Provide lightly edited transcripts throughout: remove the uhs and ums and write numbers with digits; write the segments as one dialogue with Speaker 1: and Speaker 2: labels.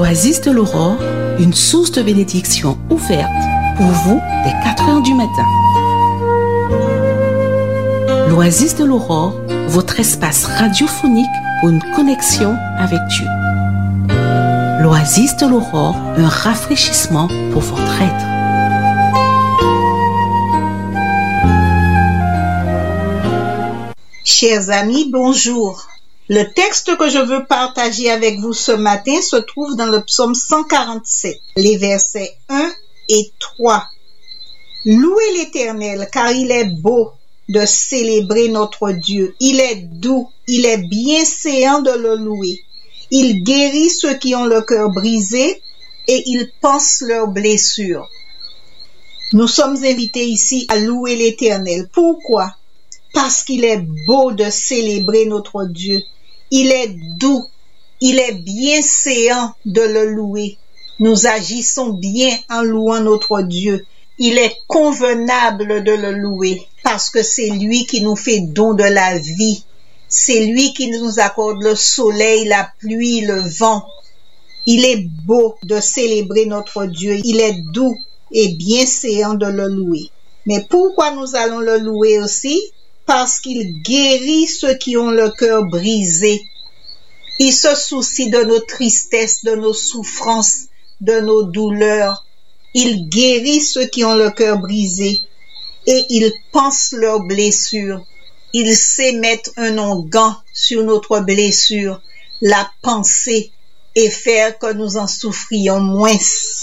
Speaker 1: L'Oasis de l'Aurore, une source de bénédiction ouverte pour vous dès 4 heures du matin. L'Oasis de l'Aurore, votre espace radiophonique pour une connexion avec Dieu. L'Oasis de l'Aurore, un rafraîchissement pour votre être.
Speaker 2: Chers amis, bonjour. Le texte que je veux partager avec vous ce matin se trouve dans le psaume 147, les versets 1 et 3. Louez l'Éternel, car il est beau de célébrer notre Dieu. Il est doux, il est bienséant de le louer. Il guérit ceux qui ont le cœur brisé et il panse leurs blessures. Nous sommes invités ici à louer l'Éternel. Pourquoi? Parce qu'il est beau de célébrer notre Dieu. Il est doux, il est bienséant de le louer. Nous agissons bien en louant notre Dieu. Il est convenable de le louer parce que c'est lui qui nous fait don de la vie. C'est lui qui nous accorde le soleil, la pluie, le vent. Il est beau de célébrer notre Dieu. Il est doux et bienséant de le louer. Mais pourquoi nous allons le louer aussi? Parce qu'il guérit ceux qui ont le cœur brisé. Il se soucie de nos tristesses, de nos souffrances, de nos douleurs. Il guérit ceux qui ont le cœur brisé et il panse leurs blessures. Il sait mettre un onguent sur notre blessure, la panser et faire que nous en souffrions moins.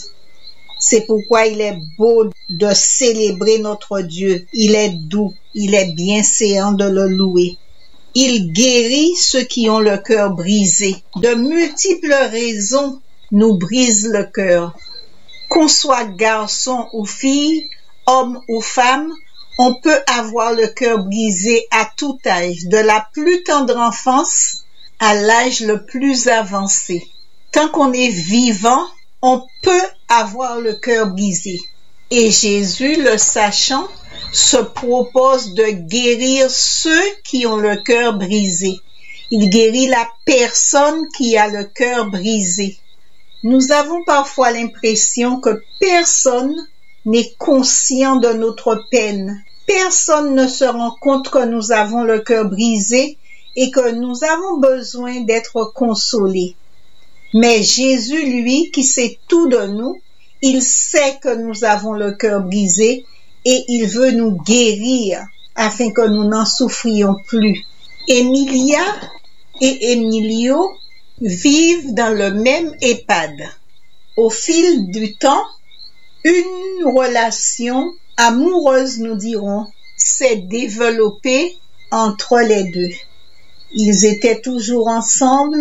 Speaker 2: C'est pourquoi il est beau de célébrer notre Dieu. Il est doux, il est bienséant de le louer. Il guérit ceux qui ont le cœur brisé. De multiples raisons nous brisent le cœur. Qu'on soit garçon ou fille, homme ou femme, on peut avoir le cœur brisé à tout âge, de la plus tendre enfance à l'âge le plus avancé. Tant qu'on est vivant, on peut avoir le cœur brisé. Et Jésus, le sachant, se propose de guérir ceux qui ont le cœur brisé. Il guérit la personne qui a le cœur brisé. Nous avons parfois l'impression que personne n'est conscient de notre peine. Personne ne se rend compte que nous avons le cœur brisé et que nous avons besoin d'être consolés. Mais Jésus, lui, qui sait tout de nous, il sait que nous avons le cœur brisé et il veut nous guérir afin que nous n'en souffrions plus. Emilia et Emilio vivent dans le même EHPAD. Au fil du temps, une relation amoureuse, nous dirons, s'est développée entre les deux. Ils étaient toujours ensemble.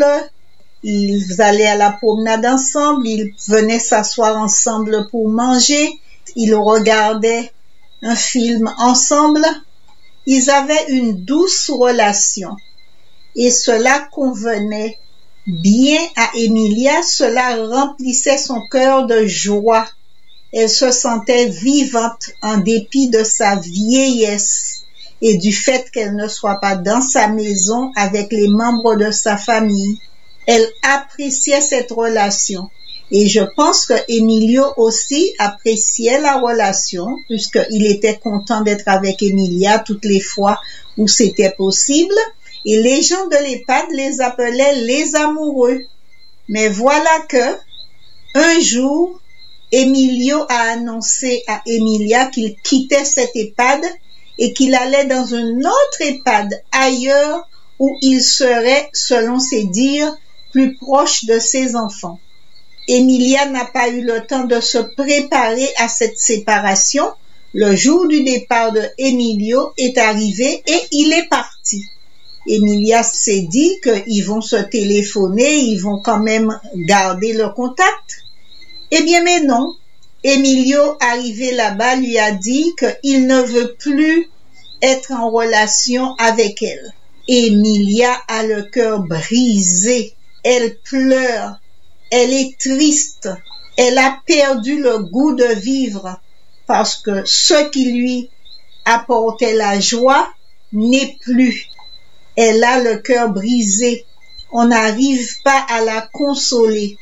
Speaker 2: Ils allaient à la promenade ensemble, ils venaient s'asseoir ensemble pour manger, ils regardaient un film ensemble. Ils avaient une douce relation et cela convenait bien à Emilia, cela remplissait son cœur de joie. Elle se sentait vivante en dépit de sa vieillesse et du fait qu'elle ne soit pas dans sa maison avec les membres de sa famille. Elle appréciait cette relation et je pense que Emilio aussi appréciait la relation puisqu'il était content d'être avec Emilia toutes les fois où c'était possible et les gens de l'EHPAD les appelaient les amoureux. Mais voilà que un jour, Emilio a annoncé à Emilia qu'il quittait cet EHPAD et qu'il allait dans un autre EHPAD ailleurs où il serait, selon ses dires, plus proche de ses enfants. Emilia n'a pas eu le temps de se préparer à cette séparation. Le jour du départ de Emilio est arrivé et il est parti. Emilia s'est dit qu'ils vont se téléphoner, ils vont quand même garder le contact. Eh bien, mais non. Emilio, arrivé là-bas, lui a dit qu'il ne veut plus être en relation avec elle. Emilia a le cœur brisé. Elle pleure, elle est triste, elle a perdu le goût de vivre parce que ce qui lui apportait la joie n'est plus. Elle a le cœur brisé, on n'arrive pas à la consoler.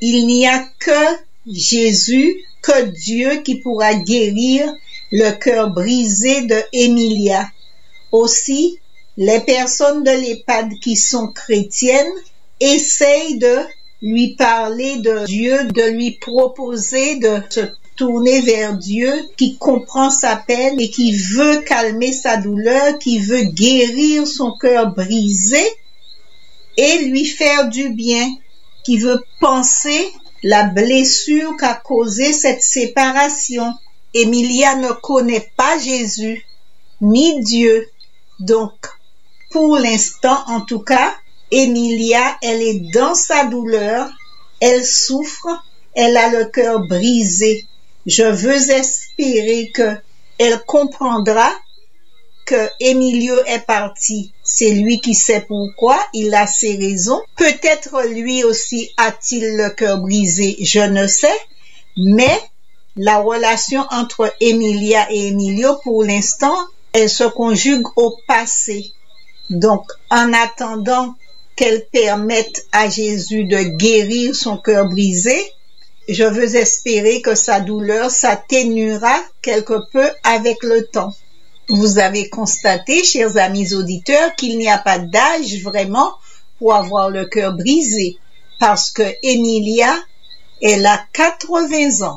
Speaker 2: Il n'y a que Jésus, que Dieu qui pourra guérir le cœur brisé de Emilia. Aussi, les personnes de l'EHPAD qui sont chrétiennes essayent de lui parler de Dieu, de lui proposer de se tourner vers Dieu qui comprend sa peine et qui veut calmer sa douleur, qui veut guérir son cœur brisé et lui faire du bien, qui veut penser la blessure qu'a causée cette séparation. Emilia ne connaît pas Jésus, ni Dieu. Donc, pour l'instant, en tout cas, Emilia, elle est dans sa douleur, elle souffre, elle a le cœur brisé. Je veux espérer qu'elle comprendra que Emilio est parti. C'est lui qui sait pourquoi, il a ses raisons. Peut-être lui aussi a-t-il le cœur brisé, je ne sais, mais la relation entre Emilia et Emilio, pour l'instant, elle se conjugue au passé. Donc, en attendant qu'elle permette à Jésus de guérir son cœur brisé, je veux espérer que sa douleur s'atténuera quelque peu avec le temps. Vous avez constaté, chers amis auditeurs, qu'il n'y a pas d'âge vraiment pour avoir le cœur brisé, parce que Emilia, elle a 80 ans.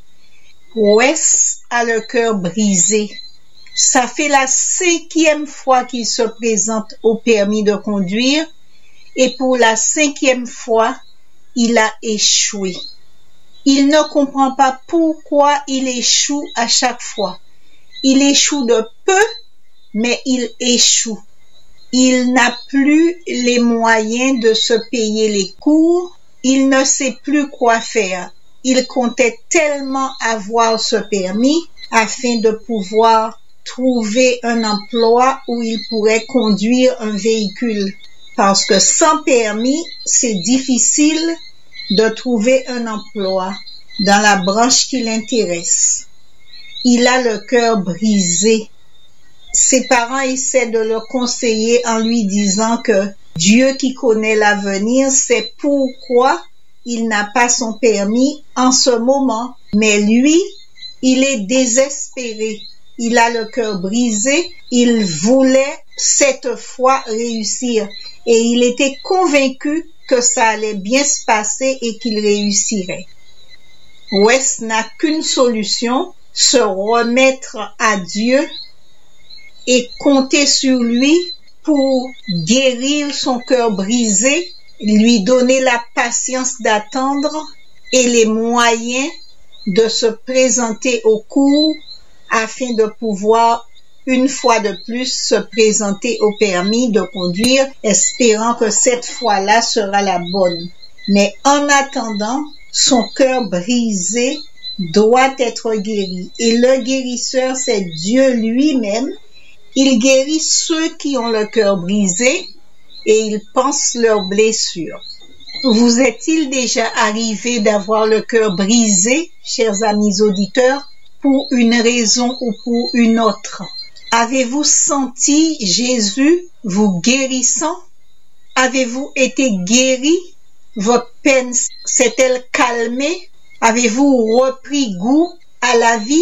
Speaker 2: Wes a le cœur brisé. Ça fait la 5e fois qu'il se présente au permis de conduire et pour la 5e fois, il a échoué. Il ne comprend pas pourquoi il échoue à chaque fois. Il échoue de peu, mais il échoue. Il n'a plus les moyens de se payer les cours. Il ne sait plus quoi faire. Il comptait tellement avoir ce permis afin de pouvoir trouver un emploi où il pourrait conduire un véhicule. Parce que sans permis, c'est difficile de trouver un emploi dans la branche qui l'intéresse. Il a le cœur brisé. Ses parents essaient de le conseiller en lui disant que Dieu qui connaît l'avenir sait pourquoi il n'a pas son permis en ce moment. Mais lui, il est désespéré. Il a le cœur brisé. Il voulait cette fois réussir. Et il était convaincu que ça allait bien se passer et qu'il réussirait. Wes n'a qu'une solution, se remettre à Dieu et compter sur lui pour guérir son cœur brisé, lui donner la patience d'attendre et les moyens de se présenter au cours afin de pouvoir une fois de plus se présenter au permis de conduire, espérant que cette fois-là sera la bonne. Mais en attendant, son cœur brisé doit être guéri. Et le guérisseur, c'est Dieu lui-même. Il guérit ceux qui ont le cœur brisé et il pense leurs blessures. Vous est-il déjà arrivé d'avoir le cœur brisé, chers amis auditeurs, pour une raison ou pour une autre? Avez-vous senti Jésus vous guérissant? Avez-vous été guéri? Votre peine s'est-elle calmée? Avez-vous repris goût à la vie?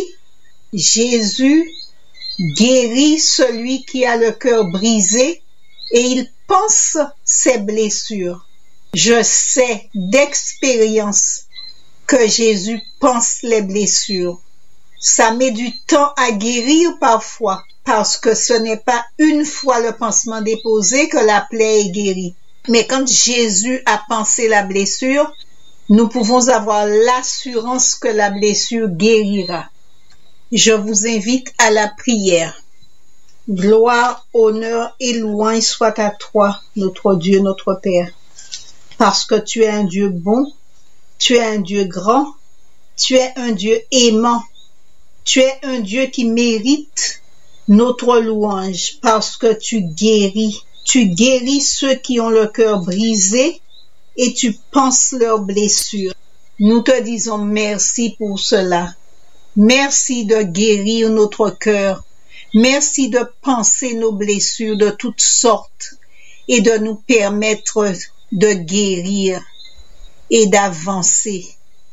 Speaker 2: Jésus guérit celui qui a le cœur brisé et il pense ses blessures. Je sais d'expérience que Jésus pense les blessures. Ça met du temps à guérir parfois parce que ce n'est pas une fois le pansement déposé que la plaie est guérie. Mais quand Jésus a pansé la blessure, nous pouvons avoir l'assurance que la blessure guérira. Je vous invite à la prière. Gloire, honneur et louange soit à toi, notre Dieu, notre Père. Parce que tu es un Dieu bon, tu es un Dieu grand, tu es un Dieu aimant, tu es un Dieu qui mérite notre louange parce que tu guéris ceux qui ont le cœur brisé et tu penses leurs blessures. Nous te disons merci pour cela. Merci de guérir notre cœur. Merci de penser nos blessures de toutes sortes et de nous permettre de guérir. et d'avancer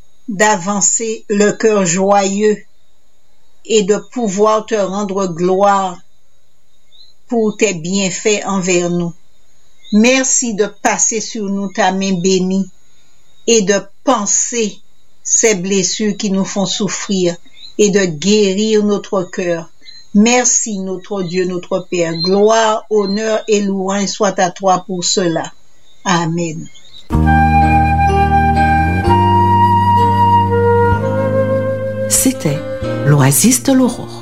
Speaker 2: le cœur joyeux et de pouvoir te rendre gloire pour tes bienfaits envers nous. Merci de passer sur nous ta main bénie et de penser ces blessures qui nous font souffrir et de guérir notre cœur. Merci notre Dieu, notre Père. Gloire, honneur et louange soient à toi pour cela. Amen.
Speaker 1: C'était l'Oasis de l'aurore.